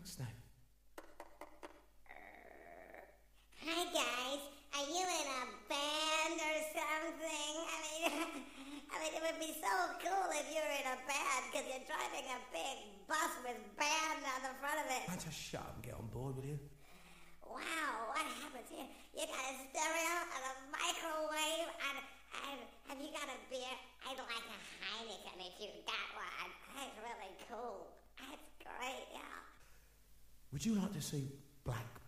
fuck's that? Hi guys, are you in a band or something? I mean, it would be so cool if you were in a band because you're driving a big bus with band on the front of it. Man, just shut up and get on board, will you? Wow, what happens here? You got a stereo and a microwave and have you got a beer? I'd like a Heineken if you got one. That's really cool. That's great, yeah. Would you like to see Black